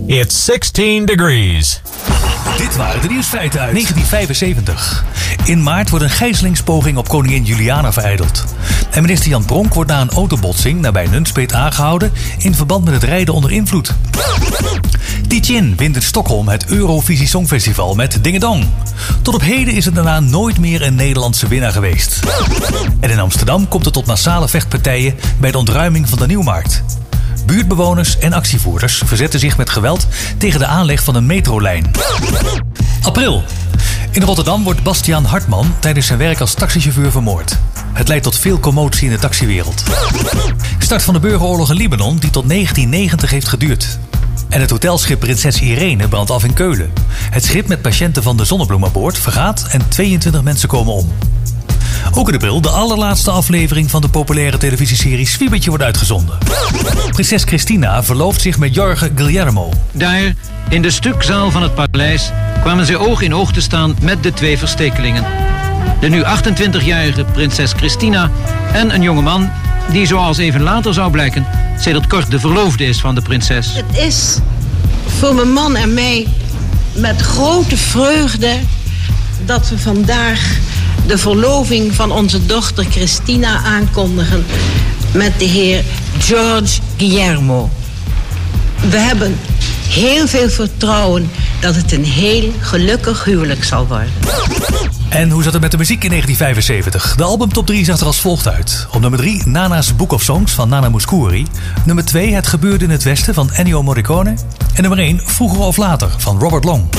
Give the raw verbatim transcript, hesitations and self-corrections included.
It's sixteen degrees. Dit waren de nieuwsfeiten uit negentien vijfenzeventig. In maart wordt een gijzelingspoging op koningin Juliana vereideld. En minister Jan Pronk wordt na een autobotsing nabij Nunspeet aangehouden in verband met het rijden onder invloed. Tietjen wint in Stockholm het Eurovisie Songfestival met Dingedong. Tot op heden is er daarna nooit meer een Nederlandse winnaar geweest. En in Amsterdam komt het tot massale vechtpartijen bij de ontruiming van de Nieuwmarkt. Buurtbewoners en actievoerders verzetten zich met geweld tegen de aanleg van een metrolijn. April. In Rotterdam wordt Bastiaan Hartman tijdens zijn werk als taxichauffeur vermoord. Het leidt tot veel commotie in de taxiwereld. Start van de burgeroorlog in Libanon die tot negentien negentig heeft geduurd. En het hotelschip Prinses Irene brandt af in Keulen. Het schip met patiënten van de Zonnebloem aan boord vergaat en tweeëntwintig mensen komen om. Ook in april de allerlaatste aflevering van de populaire televisieserie Swiebertje wordt uitgezonden. Prinses Christina verlooft zich met Jorge Guillermo. Daar, in de stukzaal van het paleis, kwamen zij oog in oog te staan met de twee verstekelingen. De nu achtentwintigjarige prinses Christina en een jongeman die, zoals even later zou blijken, sedert kort de verloofde is van de prinses. Het is voor mijn man en mij met grote vreugde dat we vandaag de verloving van onze dochter Christina aankondigen met de heer Jorge Guillermo. We hebben heel veel vertrouwen dat het een heel gelukkig huwelijk zal worden. En hoe zat het met de muziek in negentien vijfenzeventig? De album top drie zag er als volgt uit. Op nummer drie Nana's Book of Songs van Nana Mouskouri. Nummer twee Het gebeurde in het Westen van Ennio Morricone. En nummer één Vroeger of Later van Robert Long.